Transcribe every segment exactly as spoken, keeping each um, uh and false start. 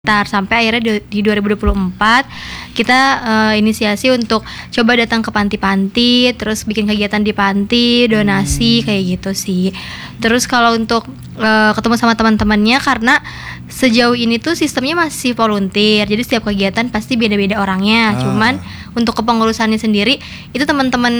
Sampai akhirnya di dua ribu dua puluh empat kita uh, inisiasi untuk coba datang ke panti-panti, terus bikin kegiatan di panti, donasi hmm. kayak gitu sih. Terus kalau untuk uh, ketemu sama teman-temannya, karena sejauh ini tuh sistemnya masih volunteer, jadi setiap kegiatan pasti beda-beda orangnya. Ah. Cuman untuk kepengurusannya sendiri itu teman-teman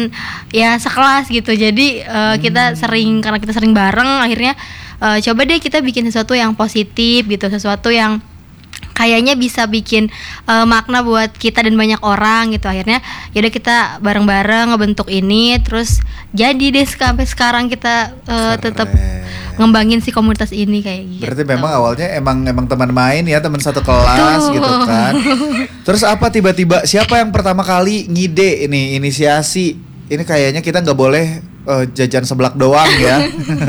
ya sekelas gitu. Jadi uh, hmm. kita sering karena kita sering bareng, akhirnya uh, coba deh kita bikin sesuatu yang positif gitu, sesuatu yang kayaknya bisa bikin uh, makna buat kita dan banyak orang gitu. Akhirnya yaudah kita bareng-bareng ngebentuk ini, terus jadi deh sampai sekarang kita uh, tetap ngembangin si komunitas ini kayak gitu. Berarti memang awalnya emang emang teman main ya, teman satu kelas Tuh. gitu kan. Terus apa tiba-tiba siapa yang pertama kali ngide ini inisiasi? Ini kayaknya kita nggak boleh uh, jajan seblak doang ya.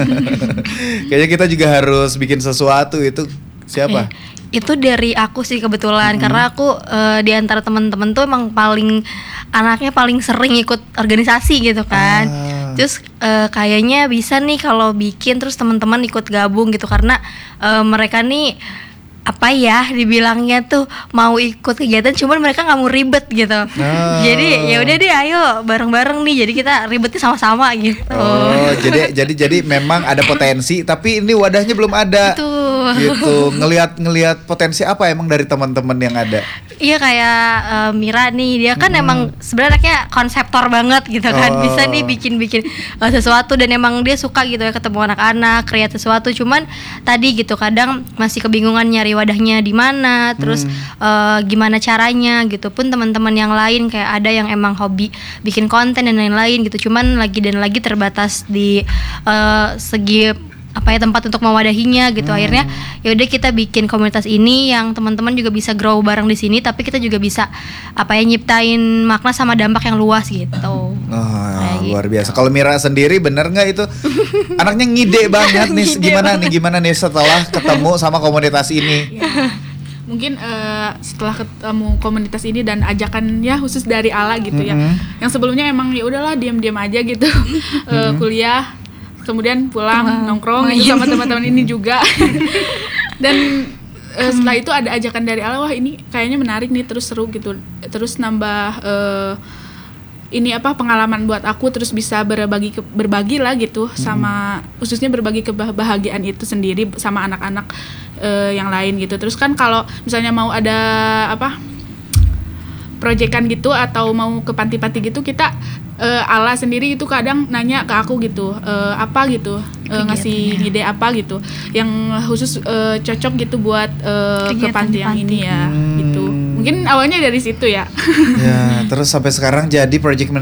Kayaknya kita juga harus bikin sesuatu. Itu siapa? Eh. Itu dari aku sih kebetulan, hmm. karena aku uh, di antara teman-teman tuh emang paling anaknya paling sering ikut organisasi gitu kan. Ah. Terus uh, kayaknya bisa nih kalau bikin terus teman-teman ikut gabung gitu, karena uh, mereka nih apa ya dibilangnya tuh mau ikut kegiatan cuman mereka nggak mau ribet gitu. Oh. Jadi ya udah deh ayo bareng-bareng nih, jadi kita ribetnya sama-sama gitu. Oh, jadi jadi jadi memang ada potensi tapi ini wadahnya belum ada. Betul. Gitu. Ngelihat ngelihat potensi apa emang dari teman-teman yang ada? Iya kayak uh, Mira nih, dia kan hmm. emang sebenarnya konseptor banget gitu kan. Oh. Bisa nih bikin-bikin uh, sesuatu, dan emang dia suka gitu ya ketemu anak-anak, kreat sesuatu. Cuman tadi gitu kadang masih kebingungan nyari wadahnya di mana, terus hmm. uh, gimana caranya gitu. Pun teman-teman yang lain kayak ada yang emang hobi bikin konten dan lain-lain gitu, cuman lagi dan lagi terbatas di uh, segi apa ya tempat untuk mewadahinya gitu. Hmm. Akhirnya ya udah kita bikin komunitas ini yang teman-teman juga bisa grow bareng di sini, tapi kita juga bisa apa ya nyiptain makna sama dampak yang luas gitu. Oh, luar gitu. Biasa. Kalau Mira sendiri bener nggak itu anaknya ngide banget nih? Ngide gimana banget. nih gimana nih setelah ketemu sama komunitas ini? Ya. Mungkin uh, setelah ketemu komunitas ini dan ajakan ya khusus dari Ala gitu mm-hmm. ya. Yang sebelumnya emang ya udahlah diam-diam aja gitu mm-hmm. uh, kuliah. Kemudian pulang wow. nongkrong gitu sama teman-teman ini juga. Dan uh, setelah itu ada ajakan dari Allah, wah ini kayaknya menarik nih, terus seru gitu. Terus nambah uh, ini apa pengalaman buat aku, terus bisa berbagi ke, berbagi lah gitu hmm. sama khususnya berbagi kebahagiaan itu sendiri sama anak-anak uh, yang lain gitu. Terus kan kalau misalnya mau ada apa proyekan gitu atau mau ke panti-panti gitu, kita uh, Ala sendiri itu kadang nanya ke aku gitu uh, apa gitu uh, ngasih ide apa gitu yang khusus uh, cocok gitu buat uh, ke panti yang ini ya hmm. gitu. Mungkin awalnya dari situ ya. Ya terus sampai sekarang jadi project